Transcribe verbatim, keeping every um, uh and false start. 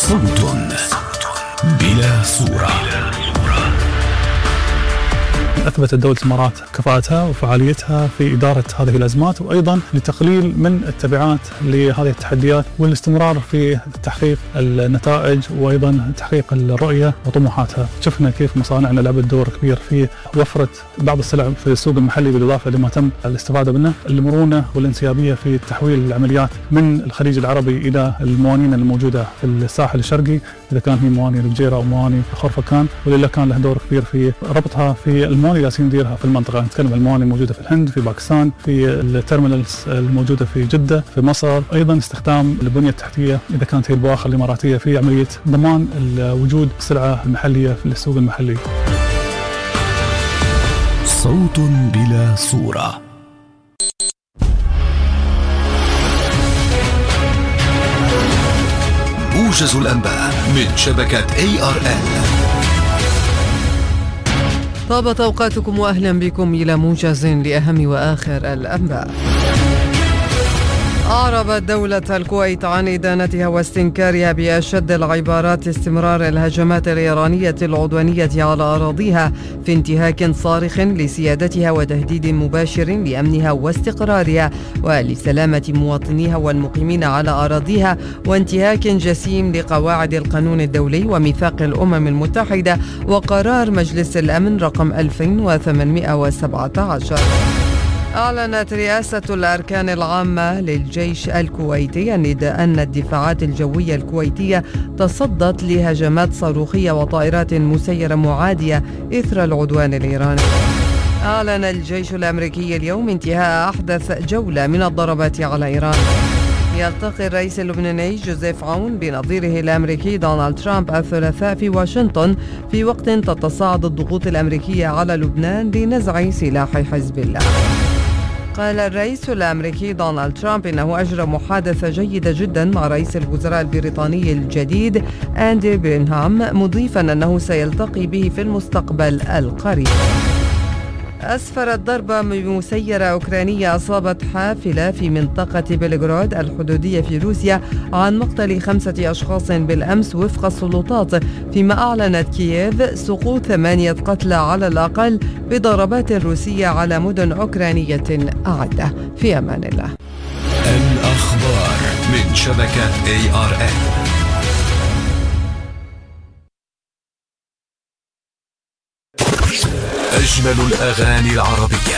صوت بلا صورة. أثبتت دولة الإمارات كفاءتها وفعاليتها في إدارة هذه الأزمات، وأيضا لتقليل من التبعات لهذه التحديات والاستمرار في تحقيق النتائج وأيضا تحقيق الرؤية وطموحاتها. شفنا كيف مصانعنا لعبت دور كبير في وفرة بعض السلع في السوق المحلي بالإضافة لما تم الاستفادة منه، المرونة والانسيابية في تحويل العمليات من الخليج العربي إلى الموانين الموجودة في الساحل الشرقي، إذا كان هي مواني الفجيرة أو مواني خرفكان، ولله كان له دور كبير في ربطها في المواني اللي نديرها في المنطقة. نتكلم عن المواني الموجودة في الهند، في باكستان، في التيرمينالز الموجودة في جدة، في مصر، أيضا استخدام البنية التحتية إذا كانت هي البواخر الإماراتية في عملية ضمان وجود السلعة المحلية في السوق المحلي. صوت بلا صورة. موجز الأنباء من شبكة إيه آر إن. طابت أوقاتكم وأهلا بكم إلى موجز لأهم وآخر الأنباء. أعربت دولة الكويت عن إدانتها واستنكارها بأشد العبارات استمرار الهجمات الإيرانية العدوانية على أراضيها في انتهاك صارخ لسيادتها وتهديد مباشر لأمنها واستقرارها ولسلامة مواطنيها والمقيمين على أراضيها، وانتهاك جسيم لقواعد القانون الدولي وميثاق الأمم المتحدة وقرار مجلس الأمن رقم ألفين وثمانمئة وسبعة عشر. أعلنت رئاسة الأركان العامة للجيش الكويتي أن الدفاعات الجوية الكويتية تصدت لهجمات صاروخية وطائرات مسيرة معادية إثر العدوان الإيراني. أعلن الجيش الأمريكي اليوم انتهاء أحدث جولة من الضربات على إيران. يلتقي الرئيس اللبناني جوزيف عون بنظيره الأمريكي دونالد ترامب الثلاثاء في واشنطن في وقت تتصاعد الضغوط الأمريكية على لبنان لنزع سلاح حزب الله. قال الرئيس الأمريكي دونالد ترامب إنه أجرى محادثة جيدة جدا مع رئيس الوزراء البريطاني الجديد أندي بيرنهام، مضيفا أنه سيلتقي به في المستقبل القريب. أسفرت ضربة مسيرة أوكرانية أصابت حافلة في منطقة بلغراد الحدودية في روسيا عن مقتل خمسة أشخاص بالأمس وفق السلطات، فيما أعلنت كييف سقوط ثمانية قتلى على الأقل بضربات روسية على مدن أوكرانية عدة. في أمان الله. الأخبار من شبكة إيه آر إن. أجمل الأغاني العربية